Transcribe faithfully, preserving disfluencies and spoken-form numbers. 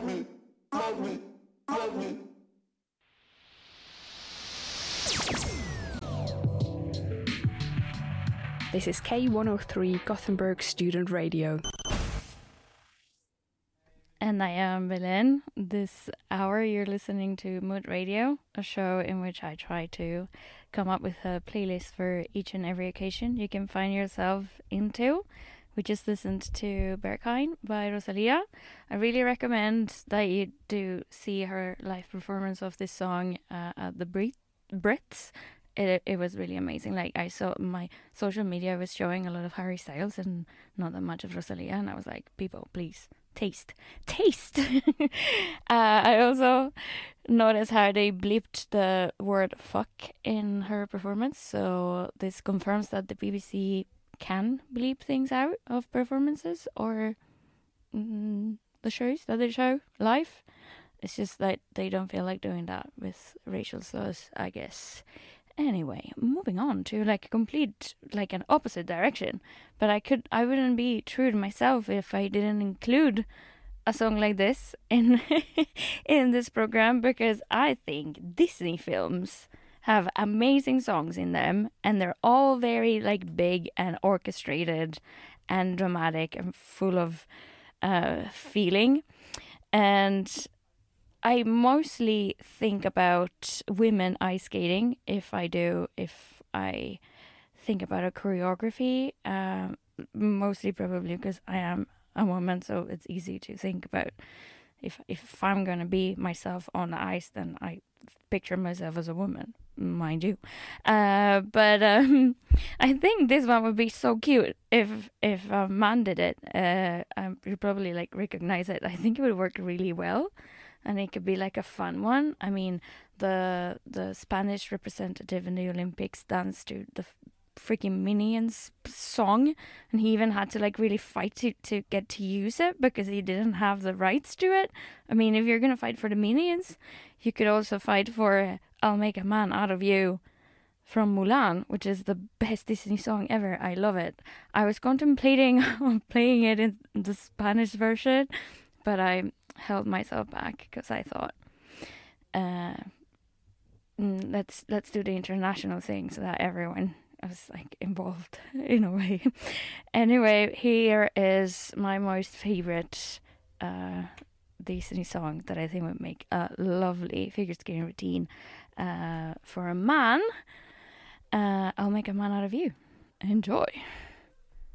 This is K one oh three Gothenburg Student Radio. And I am Belen. This hour you're listening to Mood Radio, a show in which I try to come up with a playlist for each and every occasion you can find yourself into. We just listened to Berghain by Rosalia. I really recommend that you do see her live performance of this song uh, at the Brit- Brits. It it was really amazing. Like, I saw my social media was showing a lot of Harry Styles and not that much of Rosalia, and I was like, people, please taste, taste. uh, I also noticed how they bleeped the word "fuck" in her performance, so this confirms that the B B C can bleep things out of performances or mm, the shows that they show live. It's just that they don't feel like doing that with racial slurs, I guess. Anyway, moving on to like a complete, like an opposite direction. But I could, I wouldn't be true to myself if I didn't include a song like this in in this program, because I think Disney films have amazing songs in them, and they're all very like big and orchestrated and dramatic and full of uh, feeling. And I mostly think about women ice skating if I do, if I think about a choreography, um, mostly probably because I am a woman, so it's easy to think about if if I'm going to be myself on the ice, then I picture myself as a woman, mind you. Uh, but um, I think this one would be so cute if if a man did it. Uh, um, you probably like recognize it. I think it would work really well. And it could be like a fun one. I mean, the the Spanish representative in the Olympics danced to the freaking Minions song, and he even had to like really fight to, to get to use it because he didn't have the rights to it. I mean, if you're gonna fight for the Minions, you could also fight for "I'll Make a Man Out of You" from Mulan, which is the best Disney song ever. I love it. I was contemplating on playing it in the Spanish version, but I held myself back because I thought, uh, mm, let's let's do the international thing so that everyone was like involved in a way. Anyway, here is my most favorite uh, Disney song that I think would make a lovely figure skating routine uh, for a man. Uh, I'll Make a Man Out of You. Enjoy.